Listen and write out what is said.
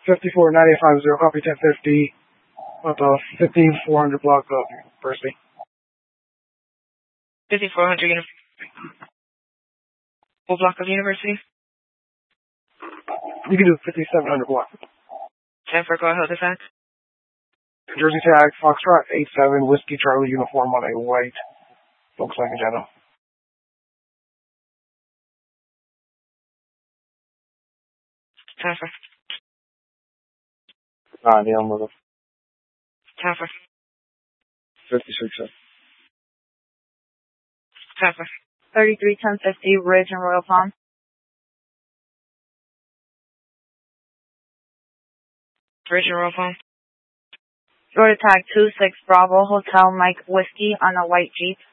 549850, copy 1050, with a 5400 block of University. 5400 what block of University? You can do 5700 block. 10 for go ahead, the fact. Jersey tag, Foxtrot 87, Whiskey Charlie uniform on a white Volkswagen Jetta. Transfer. The Elmwood. Transfer. 56. Transfer. 331050, Ridge and Royal Palm. Ridge and Royal Palm. Florida tag 26 Bravo Hotel Mike Whiskey on a white Jeep.